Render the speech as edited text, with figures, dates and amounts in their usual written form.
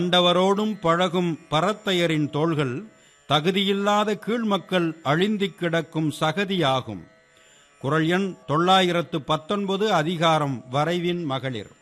ஆண்டவரோடும் பழகும் பரத்தையரின் தோள்கள் தகுதியில்லாத கீழ்மக்கள் அழிந்திக் கிடக்கும் சகதியாகும். குறள் எண் 919, அதிகாரம் வரைவின் மகளிர்.